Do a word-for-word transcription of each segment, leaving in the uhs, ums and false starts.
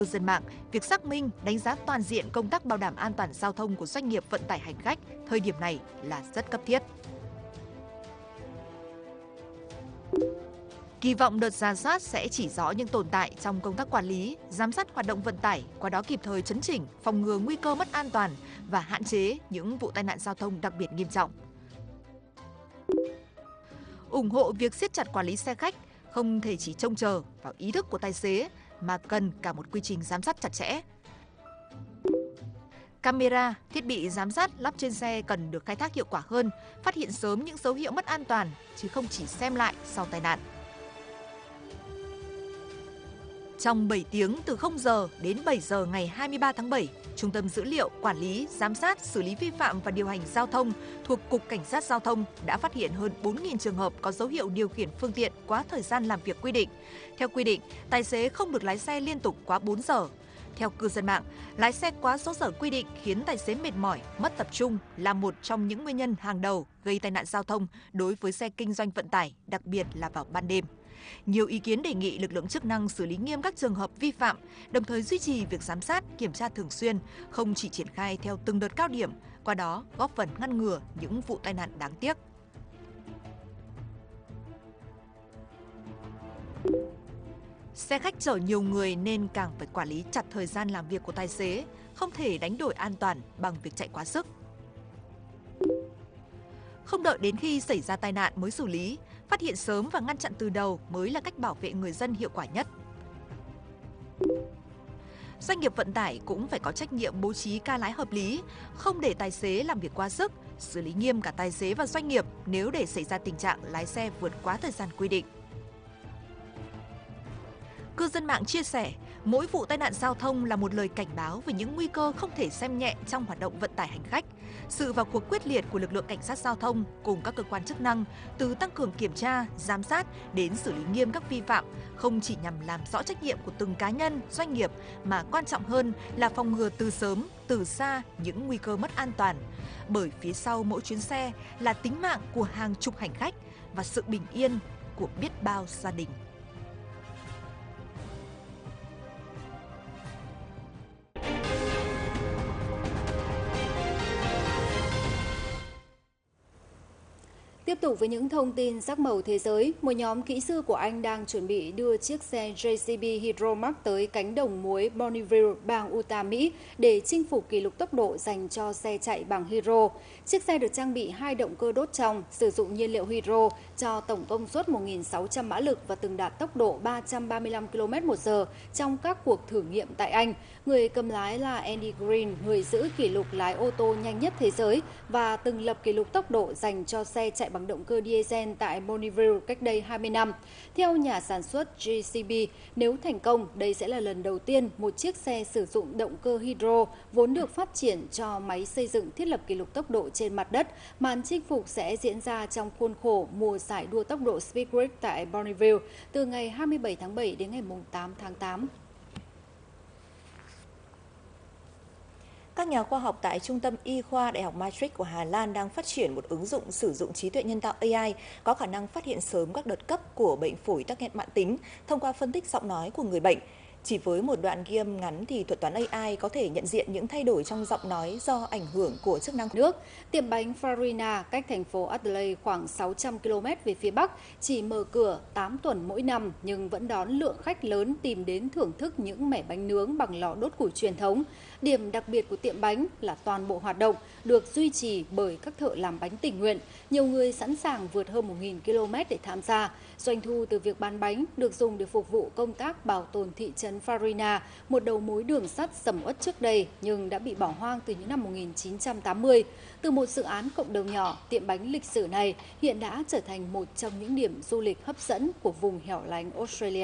Cư dân mạng, việc xác minh, đánh giá toàn diện công tác bảo đảm an toàn giao thông của doanh nghiệp vận tải hành khách thời điểm này là rất cấp thiết. Kỳ vọng đợt rà soát sẽ chỉ rõ những tồn tại trong công tác quản lý, giám sát hoạt động vận tải, qua đó kịp thời chấn chỉnh, phòng ngừa nguy cơ mất an toàn và hạn chế những vụ tai nạn giao thông đặc biệt nghiêm trọng. Ủng hộ việc siết chặt quản lý xe khách, không thể chỉ trông chờ vào ý thức của tài xế mà cần cả một quy trình giám sát chặt chẽ. Camera, thiết bị giám sát lắp trên xe cần được khai thác hiệu quả hơn, phát hiện sớm những dấu hiệu mất an toàn, chứ không chỉ xem lại sau tai nạn. Trong bảy tiếng từ không giờ đến bảy giờ ngày hai mươi ba tháng bảy, Trung tâm Dữ liệu Quản lý, Giám sát, Xử lý vi phạm và Điều hành Giao thông thuộc Cục Cảnh sát Giao thông đã phát hiện hơn bốn nghìn trường hợp có dấu hiệu điều khiển phương tiện quá thời gian làm việc quy định. Theo quy định, tài xế không được lái xe liên tục quá bốn giờ. Theo cư dân mạng, lái xe quá số giờ quy định khiến tài xế mệt mỏi, mất tập trung là một trong những nguyên nhân hàng đầu gây tai nạn giao thông đối với xe kinh doanh vận tải, đặc biệt là vào ban đêm. Nhiều ý kiến đề nghị lực lượng chức năng xử lý nghiêm các trường hợp vi phạm, đồng thời duy trì việc giám sát, kiểm tra thường xuyên, không chỉ triển khai theo từng đợt cao điểm, qua đó góp phần ngăn ngừa những vụ tai nạn đáng tiếc. Xe khách chở nhiều người nên càng phải quản lý chặt thời gian làm việc của tài xế, không thể đánh đổi an toàn bằng việc chạy quá sức. Không đợi đến khi xảy ra tai nạn mới xử lý, phát hiện sớm và ngăn chặn từ đầu mới là cách bảo vệ người dân hiệu quả nhất. Doanh nghiệp vận tải cũng phải có trách nhiệm bố trí ca lái hợp lý, không để tài xế làm việc quá sức, xử lý nghiêm cả tài xế và doanh nghiệp nếu để xảy ra tình trạng lái xe vượt quá thời gian quy định. Cư dân mạng chia sẻ, mỗi vụ tai nạn giao thông là một lời cảnh báo về những nguy cơ không thể xem nhẹ trong hoạt động vận tải hành khách. Sự vào cuộc quyết liệt của lực lượng cảnh sát giao thông cùng các cơ quan chức năng, từ tăng cường kiểm tra, giám sát đến xử lý nghiêm các vi phạm, không chỉ nhằm làm rõ trách nhiệm của từng cá nhân, doanh nghiệp, mà quan trọng hơn là phòng ngừa từ sớm, từ xa những nguy cơ mất an toàn. Bởi phía sau mỗi chuyến xe là tính mạng của hàng chục hành khách và sự bình yên của biết bao gia đình. Tiếp tục với những thông tin sắc màu thế giới, một nhóm kỹ sư của Anh đang chuẩn bị đưa chiếc xe J C B Hydromax tới cánh đồng muối Bonneville, bang Utah, Mỹ để chinh phục kỷ lục tốc độ dành cho xe chạy bằng hydro. Chiếc xe được trang bị hai động cơ đốt trong, sử dụng nhiên liệu hydro cho tổng công suất một nghìn sáu trăm mã lực và từng đạt tốc độ ba trăm ba mươi lăm ki lô mét một giờ trong các cuộc thử nghiệm tại Anh. Người cầm lái là Andy Green, người giữ kỷ lục lái ô tô nhanh nhất thế giới và từng lập kỷ lục tốc độ dành cho xe chạy bằng động cơ diesel tại Bonneville cách đây hai mươi năm. Theo nhà sản xuất J C B, nếu thành công, đây sẽ là lần đầu tiên một chiếc xe sử dụng động cơ hydro vốn được phát triển cho máy xây dựng thiết lập kỷ lục tốc độ trên mặt đất. Màn chinh phục sẽ diễn ra trong khuôn khổ mùa giải đua tốc độ Speed Week tại Bonneville từ ngày hai mươi bảy tháng bảy đến ngày tám tháng tám. Các nhà khoa học tại Trung tâm Y khoa Đại học Maastricht của Hà Lan đang phát triển một ứng dụng sử dụng trí tuệ nhân tạo A I có khả năng phát hiện sớm các đợt cấp của bệnh phổi tắc nghẽn mãn tính thông qua phân tích giọng nói của người bệnh. Chỉ với một đoạn ghi âm ngắn thì thuật toán A I có thể nhận diện những thay đổi trong giọng nói do ảnh hưởng của chức năng nước. Tiệm bánh Farina cách thành phố Adelaide khoảng sáu trăm ki lô mét về phía bắc, chỉ mở cửa tám tuần mỗi năm nhưng vẫn đón lượng khách lớn tìm đến thưởng thức những mẻ bánh nướng bằng lò đốt củi truyền thống. Điểm đặc biệt của tiệm bánh là toàn bộ hoạt động được duy trì bởi các thợ làm bánh tình nguyện. Nhiều người sẵn sàng vượt hơn một nghìn ki lô mét để tham gia. Doanh thu từ việc bán bánh được dùng để phục vụ công tác bảo tồn thị trấn Farina, một đầu mối đường sắt sầm uất trước đây nhưng đã bị bỏ hoang từ những năm một nghìn chín trăm tám mươi. Từ một dự án cộng đồng nhỏ, tiệm bánh lịch sử này hiện đã trở thành một trong những điểm du lịch hấp dẫn của vùng hẻo lánh Australia.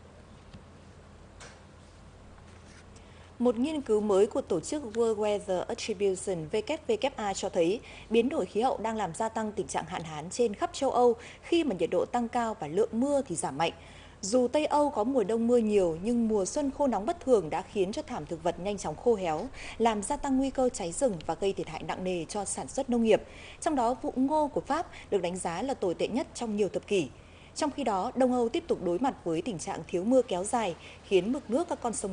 Một nghiên cứu mới của tổ chức World Weather Attribution W W A cho thấy biến đổi khí hậu đang làm gia tăng tình trạng hạn hán trên khắp châu Âu khi mà nhiệt độ tăng cao và lượng mưa thì giảm mạnh. Dù Tây Âu có mùa đông mưa nhiều nhưng mùa xuân khô nóng bất thường đã khiến cho thảm thực vật nhanh chóng khô héo, làm gia tăng nguy cơ cháy rừng và gây thiệt hại nặng nề cho sản xuất nông nghiệp. Trong đó vụ ngô của Pháp được đánh giá là tồi tệ nhất trong nhiều thập kỷ. Trong khi đó, Đông Âu tiếp tục đối mặt với tình trạng thiếu mưa kéo dài, khiến mực nước các con sông